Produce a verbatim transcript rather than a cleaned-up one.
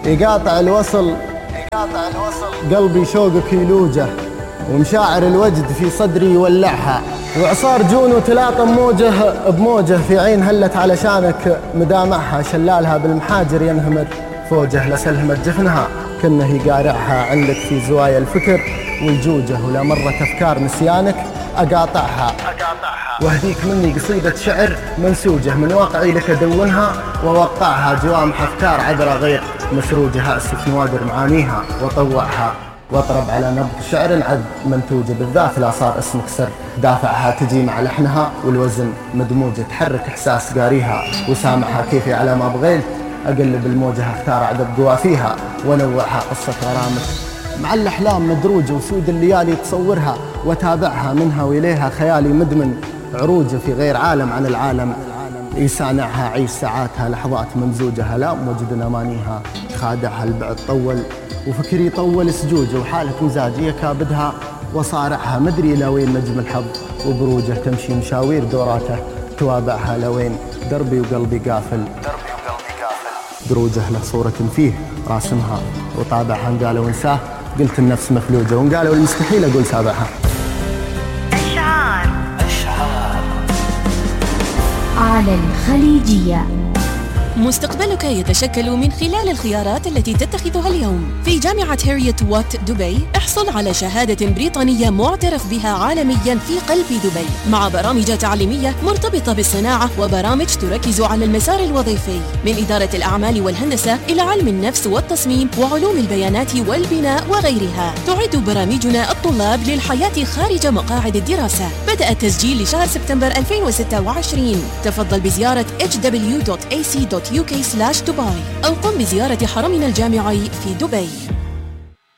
يقاطع الوصل يقاطع الوصل قلبي شوقك يلوجه، ومشاعر الوجد في صدري يولعها، وعصار جون وتلاقى موجه بموجه في عين هلت علشانك مدامعها، شلالها بالمحاجر ينهمر فوجه لسلهمت جفنها كنه يقارعها، عندك في زوايا الفكر والجوجه، ولا مرة أفكار نسيانك أقاطعها واهديك مني قصيدة شعر منسوجة، من واقعي لك أدونها ووقعها، جوامح أفكار عذرة غير مسروجة، أسف نوادر معانيها وطوعها، واطرب على نبض شعر عذب منتوجة، بالذات لا صار اسمك سر دافعها، تجي مع لحنها والوزن مدموجة، تحرك إحساس قاريها وسامعها، كيفي على ما بغيت أقلب الموجة، اختار عذب قوافيها ونوعها، قصة غرامك مع الأحلام مدروجة، وسود الليالي تصورها وتابعها، منها وإليها خيالي مدمن عروجة، في غير عالم عن العالم يسانعها، عيش ساعاتها لحظات ممزوجة، لا موجد أمانيها خادعها، البعد طول وفكري طول سجوجه، وحالة مزاجية كابدها وصارعها، مدري إلى وين نجم الحظ وبروجه، تمشي مشاوير دوراته توابعها، لوين دربي وقلبي قافل دروجه، له صورة فيه راسمها وطابعها، قالوا انساه قلت النفس مفلوجة، وقالوا المستحيل أقول سابعها. أشعار أشعار على الخليجية. مستقبلك يتشكل من خلال الخيارات التي تتخذها اليوم. في جامعة هاريت وات دبي احصل على شهادة بريطانية معترف بها عالميا في قلب دبي، مع برامج تعليمية مرتبطة بالصناعة وبرامج تركز على المسار الوظيفي، من إدارة الأعمال والهندسة إلى علم النفس والتصميم وعلوم البيانات والبناء وغيرها. تعد برامجنا الطلاب للحياة خارج مقاعد الدراسة. بدأ التسجيل لشهر سبتمبر ألفين وستة وعشرين. تفضل بزيارة إتش دبليو دوت إيه سي دوت يو كي سلاش دبي أو قم بزيارة حرمنا الجامعي في دبي.